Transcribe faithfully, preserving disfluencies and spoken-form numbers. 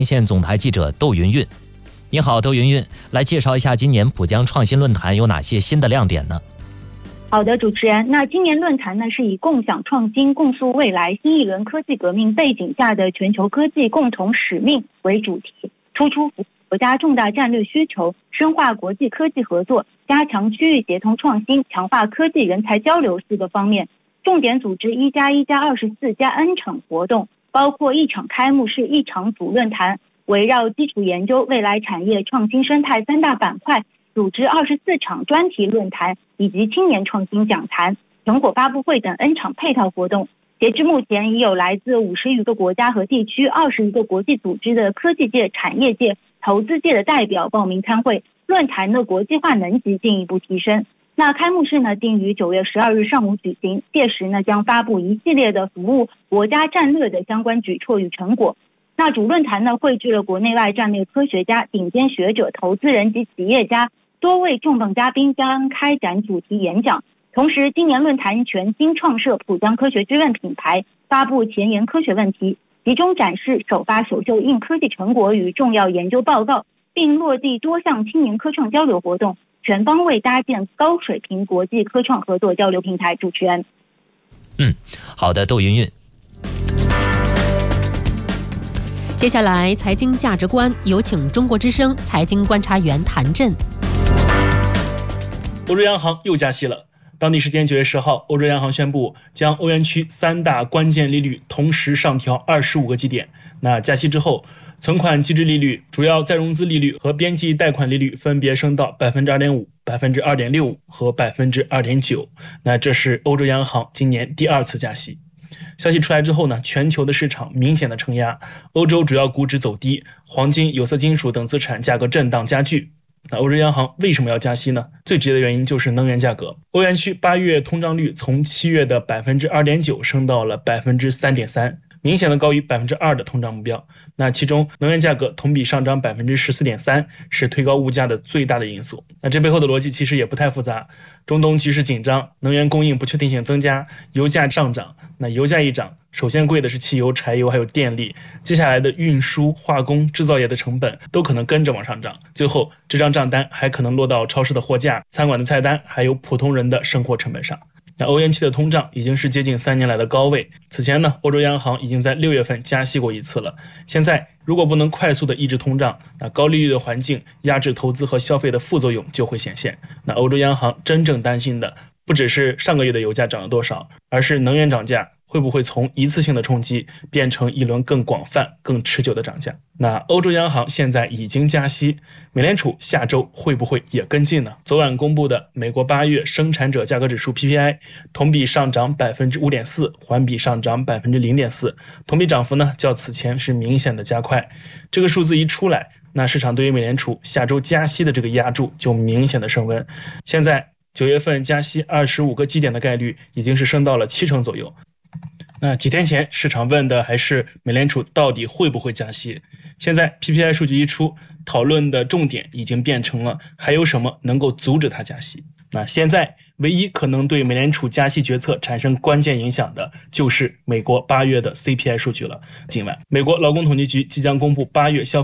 线总台记者窦云云。你好，窦云云，来介绍一下今年浦江创新论坛有哪些新的亮点呢？ 好的，主持人。那今年论坛呢是以共享创新、共塑未来新一轮科技革命背景下的全球科技共同使命为主题，突出国家重大战略需求，深化国际科技合作，加强区域协同创新，强化科技人才交流四个方面，重点组织一加一加二十四加 N 场活动，包括一场开幕式、一场主论坛，围绕基础研究、未来产业、创新生态三大板块，组织二十四场专题论坛以及青年创新讲坛、成果发布会等 N 场配套活动。截至目前，已有来自五十余个国家和地区、二十余个国际组织的科技界、产业界、投资界的代表报名参会，论坛的国际化能级进一步提升。那开幕式呢，定于九月十二日上午举行，届时呢将发布一系列的服务国家战略的相关举措与成果。那主论坛呢，汇聚了国内外战略科学家、顶尖学者、投资人及企业家，多位重磅嘉宾将开展主题演讲。同时，今年论坛全新创设浦江科学之问品牌，发布前沿科学问题，集中展示首发首秀硬科技成果与重要研究报告，并落地多项青年科创交流活动，全方位搭建高水平国际科创合作交流平台。主持人， 嗯，好的，窦云云。 接下来，财经价值观，有请中国之声财经观察员谭震。 欧洲央行又加息了。当地时间九月十号，欧洲央行宣布将欧元区三大关键利率同时上调二十五个基点。那加息之后，存款基支利率、主要再融资利率和边际贷款利率分别升到 百分之二点五、百分之二点六五 和 百分之二点九。那这是欧洲央行今年第二次加息。消息出来之后呢，全球的市场明显的承压，欧洲主要股指走低，黄金、有色金属等资产价格震荡加剧。那欧洲央行为什么要加息呢？最直接的原因就是能源价格。欧元区八月通胀率从七月的 百分之二点九 升到了 百分之三点三， 明显的高于 百分之二 的通胀目标。那其中能源价格同比上涨 百分之十四点三， 是推高物价的最大的因素。那这背后的逻辑其实也不太复杂，中东局势紧张，能源供应不确定性增加，油价上涨。那油价一涨，首先贵的是汽油、柴油还有电力，接下来的运输、化工、制造业的成本都可能跟着往上涨，最后这张账单还可能落到超市的货架、餐馆的菜单，还有普通人的生活成本上。那欧元区的通胀已经是接近三年来的高位，此前呢，欧洲央行已经在六月份加息过一次了。现在如果不能快速的抑制通胀，那高利率的环境压制投资和消费的副作用就会显现。那欧洲央行真正担心的不只是上个月的油价涨了多少，而是能源涨价会不会从一次性的冲击变成一轮更广泛、更持久的涨价。那欧洲央行现在已经加息，美联储下周会不会也跟进呢？昨晚公布的美国八月生产者价格指数 P P I 同比上涨 百分之五点四， 环比上涨 百分之零点四， 同比涨幅呢较此前是明显的加快。这个数字一出来，那市场对于美联储下周加息的这个压注就明显的升温。现在九月份加息二十五个基点的概率已经是升到了七成左右。那几天前市场问的还是美联储到底会不会加息，现在 P P I 数据一出，讨论的重点已经变成了还有什么能够阻止它加息。那现在唯一可能对美联储加息决策产生关键影响的就是美国八月的 C P I 数据了。今晚美国劳工统计局即将公布八月消